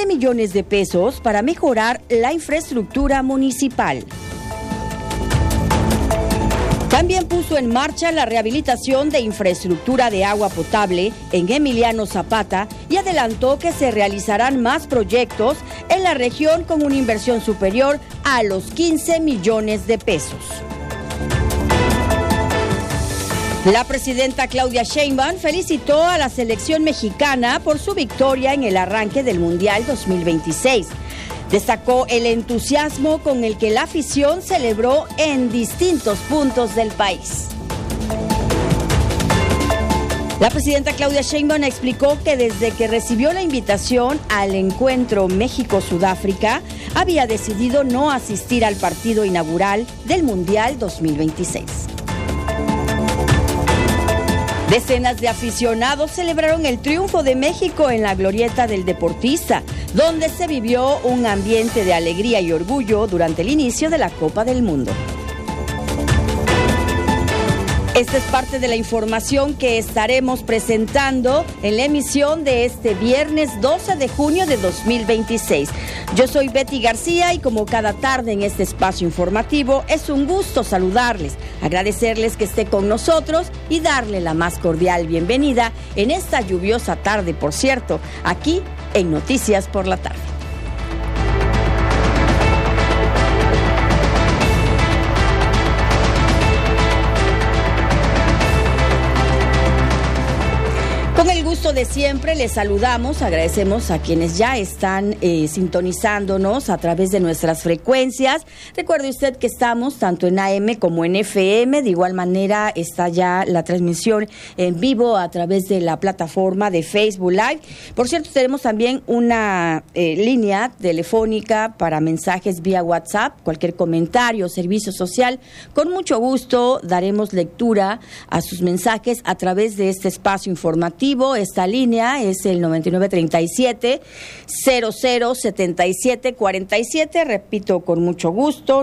millones de pesos para mejorar la infraestructura municipal. También puso en marcha la rehabilitación de infraestructura de agua potable en Emiliano Zapata y adelantó que se realizarán más proyectos en la región con una inversión superior a los 15 millones de pesos. La presidenta Claudia Sheinbaum felicitó a la selección mexicana por su victoria en el arranque del Mundial 2026. Destacó el entusiasmo con el que la afición celebró en distintos puntos del país. La presidenta Claudia Sheinbaum explicó que desde que recibió la invitación al encuentro México-Sudáfrica, había decidido no asistir al partido inaugural del Mundial 2026. Decenas de aficionados celebraron el triunfo de México en la glorieta del deportista, donde se vivió un ambiente de alegría y orgullo durante el inicio de la Copa del Mundo. Esta es parte de la información que estaremos presentando en la emisión de este viernes 12 de junio de 2026. Yo soy Betty García y como cada tarde en este espacio informativo es un gusto saludarles, agradecerles que esté con nosotros y darle la más cordial bienvenida en esta lluviosa tarde, por cierto, aquí en Noticias por la Tarde. Con el gusto de siempre les saludamos, agradecemos a quienes ya están sintonizándonos a través de nuestras frecuencias. Recuerde usted que estamos tanto en AM como en FM, de igual manera está ya la transmisión en vivo a través de la plataforma de Facebook Live. Por cierto, tenemos también una línea telefónica para mensajes vía WhatsApp, cualquier comentario, servicio social. Con mucho gusto daremos lectura a sus mensajes a través de este espacio informativo. Esta línea es el 9937-007747, repito con mucho gusto,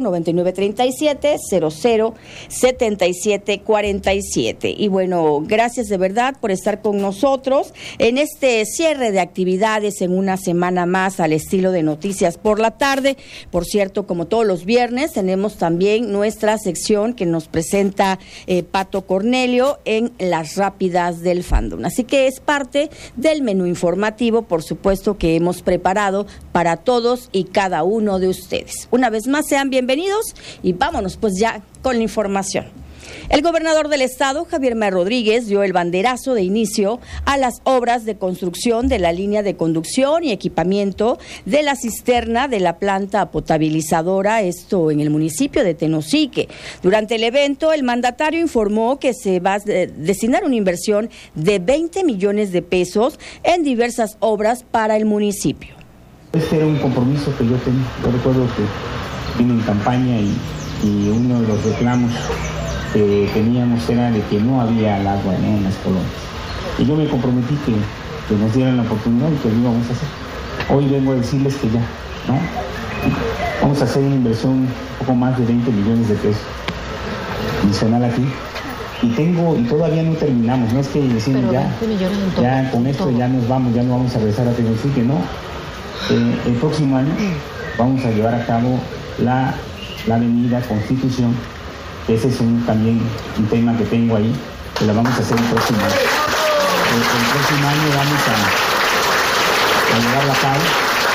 9937-007747. Y bueno, gracias de verdad por estar con nosotros en este cierre de actividades en una semana más al estilo de Noticias por la Tarde. Por cierto, como todos los viernes, tenemos también nuestra sección que nos presenta Pato Cornelio en Las Rápidas del Fandom. Así que es parte del menú informativo, por supuesto, que hemos preparado para todos y cada uno de ustedes. Una vez más, sean bienvenidos y vámonos pues ya con la información. El gobernador del estado, Javier May Rodríguez, dio el banderazo de inicio a las obras de construcción de la línea de conducción y equipamiento de la cisterna de la planta potabilizadora, esto en el municipio de Tenosique. Durante el evento, el mandatario informó que se va a destinar una inversión de 20 millones de pesos en diversas obras para el municipio. Este era un compromiso que yo tenía. Yo recuerdo que vine en campaña y uno de los reclamos que teníamos era de que no había el agua, ¿no?, en las colonias. Y yo me comprometí que nos dieran la oportunidad y que lo íbamos a hacer. Hoy vengo a decirles que ya, ¿no? Vamos a hacer una inversión un poco más de 20 millones de pesos adicional aquí. Y todavía no terminamos, no es que decimos ya con esto ya nos vamos, ya no vamos a regresar a Tenosique, no. El próximo año vamos a llevar a cabo la avenida Constitución. Ese es también un tema que tengo ahí, que lo vamos a hacer el próximo año. El próximo año vamos a llevarla a cabo.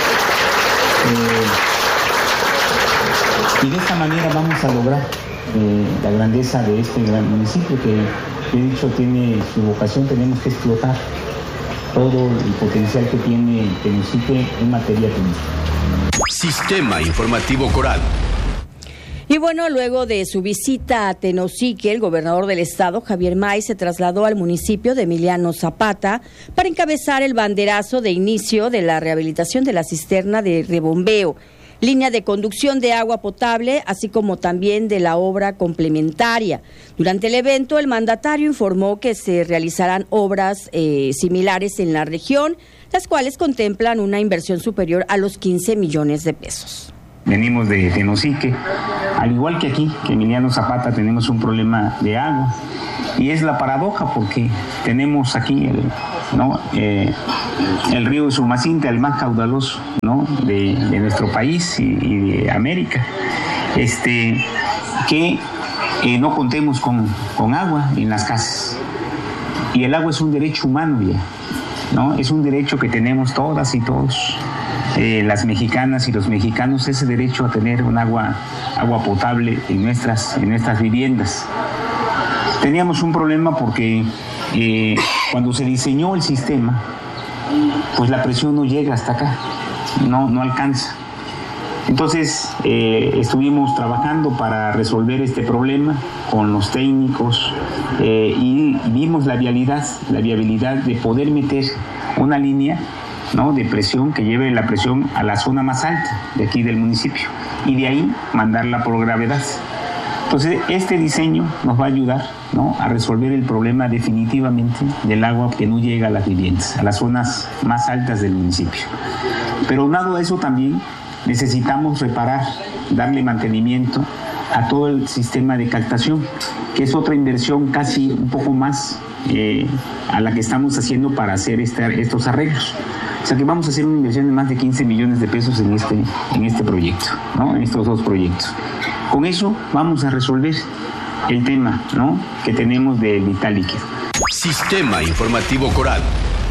Y de esta manera vamos a lograr la grandeza de este gran municipio que he dicho tiene su vocación. Tenemos que explotar todo el potencial que tiene Tenosique en materia turística. Sistema Informativo Coral. Y bueno, luego de su visita a Tenosique, el gobernador del estado, Javier May, se trasladó al municipio de Emiliano Zapata para encabezar el banderazo de inicio de la rehabilitación de la cisterna de rebombeo, línea de conducción de agua potable, así como también de la obra complementaria. Durante el evento, el mandatario informó que se realizarán obras similares en la región, las cuales contemplan una inversión superior a los 15 millones de pesos. Venimos de Tenosique, al igual que aquí, que Emiliano Zapata, tenemos un problema de agua. Y es la paradoja porque tenemos aquí el río Usumacinta, el más caudaloso, ¿no?, de nuestro país y de América, que no contemos con agua en las casas. Y el agua es un derecho humano ya, ¿no? Es un derecho que tenemos todas y todos, las mexicanas y los mexicanos, ese derecho a tener un agua potable en nuestras viviendas. Teníamos un problema porque cuando se diseñó el sistema, pues la presión no llega hasta acá, no alcanza. Entonces estuvimos trabajando para resolver este problema con los técnicos y vimos la viabilidad de poder meter una línea, ¿no?, de presión que lleve la presión a la zona más alta de aquí del municipio y de ahí mandarla por gravedad. Entonces este diseño nos va a ayudar, ¿no?, a resolver el problema definitivamente del agua que no llega a las viviendas, a las zonas más altas del municipio. Pero aunado a eso también necesitamos reparar, darle mantenimiento a todo el sistema de captación, que es otra inversión casi un poco más a la que estamos haciendo para hacer estos arreglos. O sea que vamos a hacer una inversión de más de 15 millones de pesos en este proyecto, ¿no?, en estos dos proyectos. Con eso vamos a resolver el tema, ¿no?, que tenemos del vital líquido. Sistema Informativo Coral.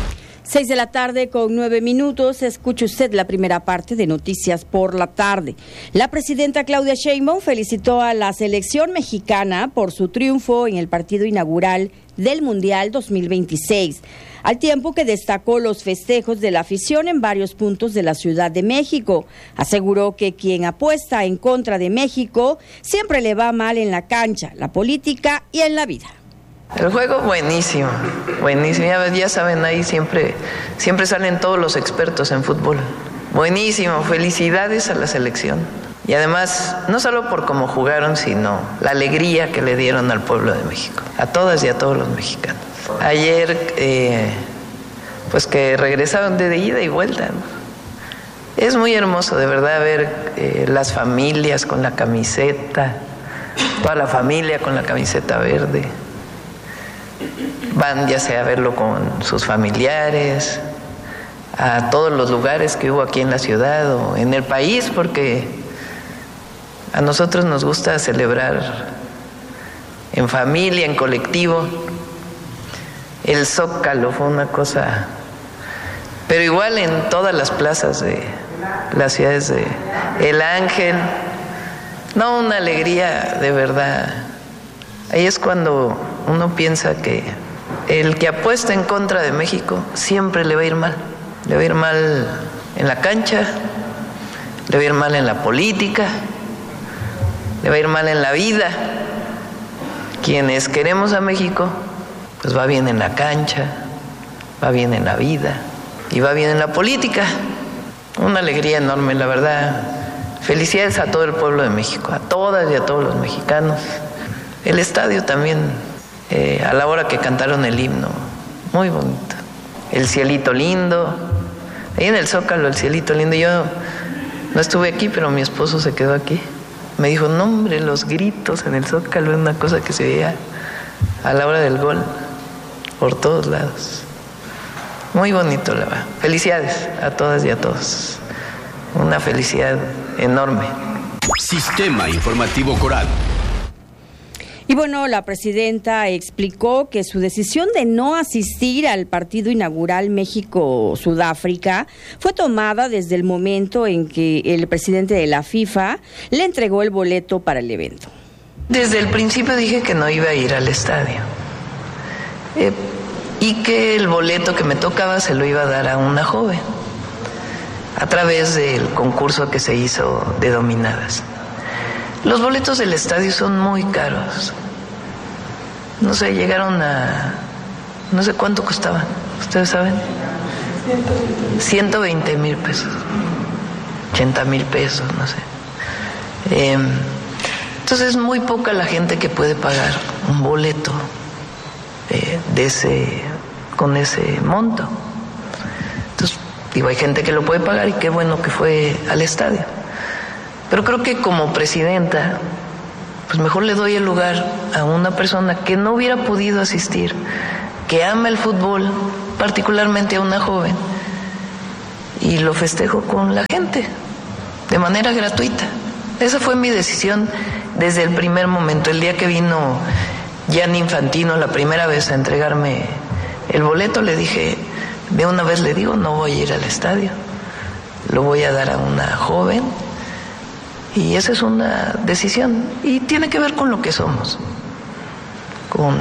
6:09 p.m. Escuche usted la primera parte de Noticias por la Tarde. La presidenta Claudia Sheinbaum felicitó a la selección mexicana por su triunfo en el partido inaugural del Mundial 2026, al tiempo que destacó los festejos de la afición en varios puntos de la Ciudad de México. Aseguró que quien apuesta en contra de México siempre le va mal en la cancha, la política y en la vida. El juego buenísimo, buenísimo. Ya saben, ahí siempre salen todos los expertos en fútbol. Buenísimo, felicidades a la selección. Y además, no solo por cómo jugaron, sino la alegría que le dieron al pueblo de México, a todas y a todos los mexicanos. Ayer, pues que regresaron de ida y vuelta, ¿no? Es muy hermoso, de verdad, ver las familias con la camiseta, toda la familia con la camiseta verde. Van ya sea a verlo con sus familiares, a todos los lugares que hubo aquí en la ciudad o en el país, porque a nosotros nos gusta celebrar en familia, en colectivo. El Zócalo fue una cosa, pero igual en todas las plazas de las ciudades de El Ángel, no, una alegría de verdad. Ahí es cuando uno piensa que el que apuesta en contra de México siempre le va a ir mal. Le va a ir mal en la cancha, le va a ir mal en la política, le va a ir mal en la vida. Quienes queremos a México, pues va bien en la cancha, va bien en la vida y va bien en la política. Una alegría enorme, la verdad. Felicidades a todo el pueblo de México, a todas y a todos los mexicanos. El estadio también, a la hora que cantaron el himno, muy bonito. El cielito lindo, ahí en el Zócalo, el cielito lindo. Yo no estuve aquí, pero mi esposo se quedó aquí. Me dijo, no hombre, los gritos en el Zócalo es una cosa que se veía a la hora del gol, por todos lados. Muy bonito, la verdad. Felicidades a todas y a todos. Una felicidad enorme. Sistema Informativo Coral. Y bueno, la presidenta explicó que su decisión de no asistir al partido inaugural México-Sudáfrica fue tomada desde el momento en que el presidente de la FIFA le entregó el boleto para el evento. Desde el principio dije que no iba a ir al estadio y que el boleto que me tocaba se lo iba a dar a una joven a través del concurso que se hizo de dominadas. Los boletos del estadio son muy caros. No sé, llegaron a... no sé cuánto costaban. ¿Ustedes saben? 120,000 pesos. 80,000 pesos, no sé. Entonces es muy poca la gente que puede pagar un boleto con ese monto. Entonces, digo, hay gente que lo puede pagar y qué bueno que fue al estadio. Pero creo que como presidenta, pues mejor le doy el lugar a una persona que no hubiera podido asistir, que ama el fútbol, particularmente a una joven, y lo festejo con la gente, de manera gratuita. Esa fue mi decisión desde el primer momento. El día que vino Gianni Infantino la primera vez a entregarme el boleto, le dije, de una vez le digo, no voy a ir al estadio, lo voy a dar a una joven, y esa es una decisión, y tiene que ver con lo que somos, con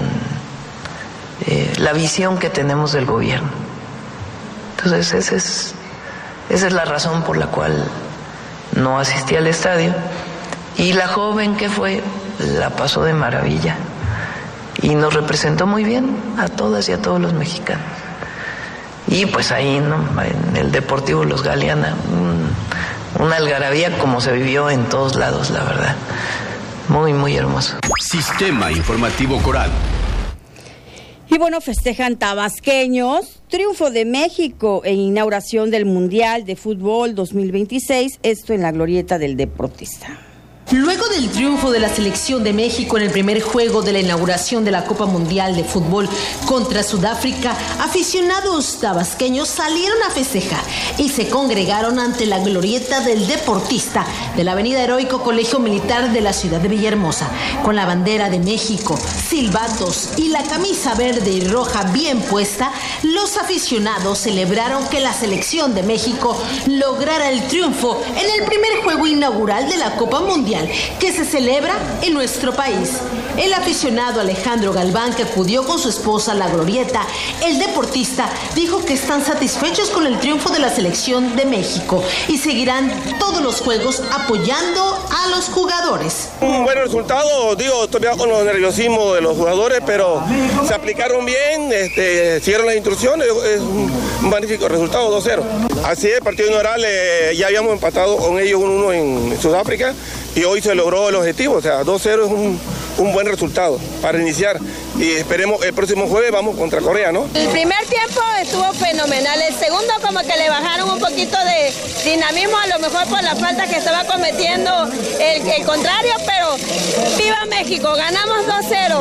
la visión que tenemos del gobierno. Entonces esa es la razón por la cual no asistí al estadio, y la joven que fue la pasó de maravilla y nos representó muy bien a todas y a todos los mexicanos. Y pues ahí, ¿no?, en el Deportivo Los Galeana, una algarabía como se vivió en todos lados, la verdad. Muy, muy hermoso. Sistema Informativo Coral. Y bueno, festejan tabasqueños triunfo de México e inauguración del Mundial de Fútbol 2026, esto en la glorieta del deportista. Luego del triunfo de la selección de México en el primer juego de la inauguración de la Copa Mundial de Fútbol contra Sudáfrica, aficionados tabasqueños salieron a festejar y se congregaron ante la glorieta del deportista de la Avenida Heroico Colegio Militar de la ciudad de Villahermosa, con la bandera de México, silbatos y la camisa verde y roja bien puesta. Los aficionados celebraron que la selección de México lograra el triunfo en el primer juego inaugural de la Copa Mundial que se celebra en nuestro país. El aficionado Alejandro Galván, que acudió con su esposa a la glorieta, el deportista, dijo que están satisfechos con el triunfo de la selección de México y seguirán todos los juegos apoyando a los jugadores. Un buen resultado, todavía con los nerviosismos de los jugadores, pero se aplicaron bien, siguieron las instrucciones, es un magnífico resultado, 2-0. Así es, partido inaugural, ya habíamos empatado con ellos 1-1 en Sudáfrica y hoy se logró el objetivo, o sea, 2-0 es un buen resultado para iniciar y esperemos el próximo jueves vamos contra Corea, ¿no? El primer tiempo estuvo fenomenal, el segundo como que le bajaron un poquito de dinamismo, a lo mejor por la falta que estaba cometiendo el contrario, pero ¡viva México! Ganamos 2-0.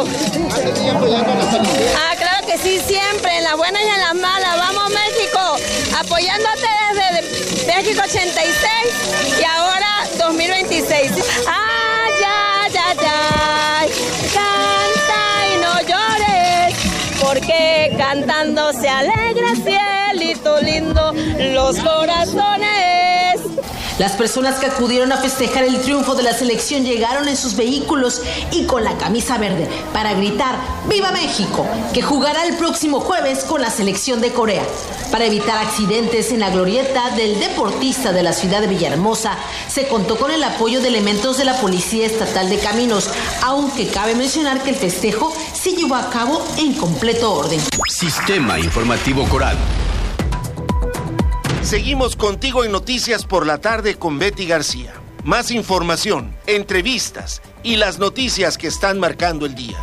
Ah, claro que sí, siempre, en las buenas y en las malas, vamos México, apoyándote desde México 86 y ahora 2026. ¡Ay, ay, ay, ay! Canta y no llores, porque cantando se alegra cielito lindo los corazones. Las personas que acudieron a festejar el triunfo de la selección llegaron en sus vehículos y con la camisa verde para gritar ¡Viva México!, que jugará el próximo jueves con la selección de Corea. Para evitar accidentes en la glorieta del deportista de la ciudad de Villahermosa, se contó con el apoyo de elementos de la Policía Estatal de Caminos, aunque cabe mencionar que el festejo se llevó a cabo en completo orden. Sistema Informativo Coral. Seguimos contigo en Noticias por la Tarde con Betty García. Más información, entrevistas y las noticias que están marcando el día.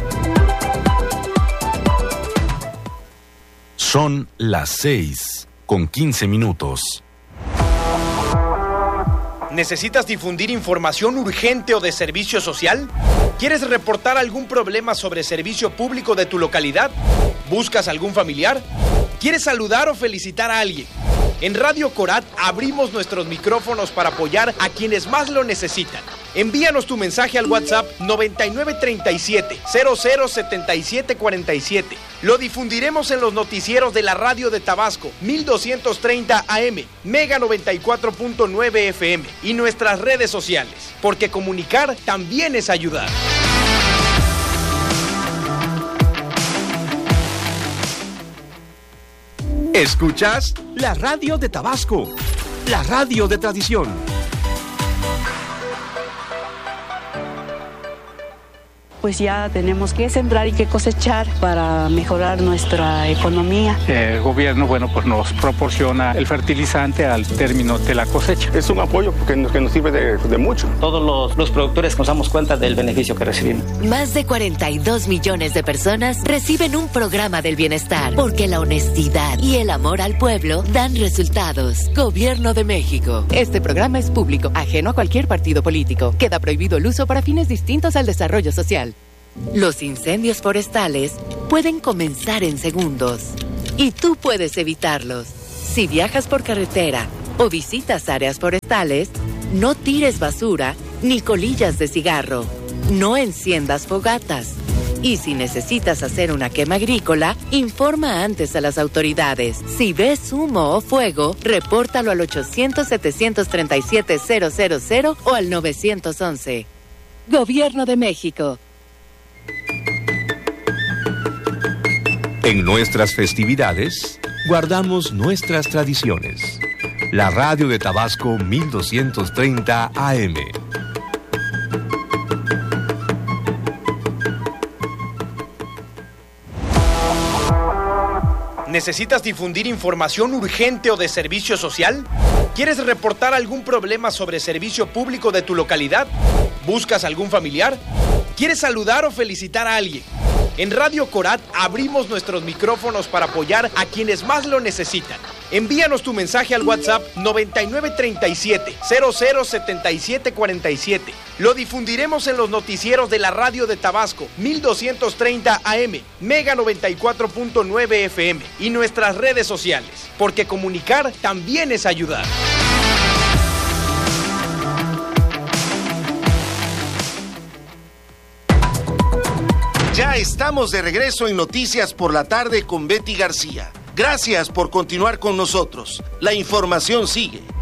Son las 6:15. ¿Necesitas difundir información urgente o de servicio social? ¿Quieres reportar algún problema sobre servicio público de tu localidad? ¿Buscas algún familiar? ¿Quieres saludar o felicitar a alguien? En Radio Corat abrimos nuestros micrófonos para apoyar a quienes más lo necesitan. Envíanos tu mensaje al WhatsApp 9937-007747. Lo difundiremos en los noticieros de la radio de Tabasco, 1230 AM, Mega 94.9 FM y nuestras redes sociales, porque comunicar también es ayudar. Escuchas la radio de Tabasco, la radio de tradición. Pues ya tenemos que sembrar y que cosechar para mejorar nuestra economía. El gobierno, pues nos proporciona el fertilizante al término de la cosecha. Es un apoyo que nos sirve de mucho. Todos los productores nos damos cuenta del beneficio que recibimos. Más de 42 millones de personas reciben un programa del bienestar, porque la honestidad y el amor al pueblo dan resultados. Gobierno de México. Este programa es público, ajeno a cualquier partido político. Queda prohibido el uso para fines distintos al desarrollo social. Los incendios forestales pueden comenzar en segundos y tú puedes evitarlos. Si viajas por carretera o visitas áreas forestales, no tires basura ni colillas de cigarro. No enciendas fogatas. Y si necesitas hacer una quema agrícola, informa antes a las autoridades. Si ves humo o fuego, repórtalo al 800-737-000 o al 911. Gobierno de México. En nuestras festividades, guardamos nuestras tradiciones. La radio de Tabasco 1230 AM. ¿Necesitas difundir información urgente o de servicio social? ¿Quieres reportar algún problema sobre servicio público de tu localidad? ¿Buscas algún familiar? ¿Quieres saludar o felicitar a alguien? En Radio Corat abrimos nuestros micrófonos para apoyar a quienes más lo necesitan. Envíanos tu mensaje al WhatsApp 9937-007747. Lo difundiremos en los noticieros de la radio de Tabasco 1230 AM, Mega 94.9 FM y nuestras redes sociales, porque comunicar también es ayudar. Ya estamos de regreso en Noticias por la Tarde con Betty García. Gracias por continuar con nosotros. La información sigue.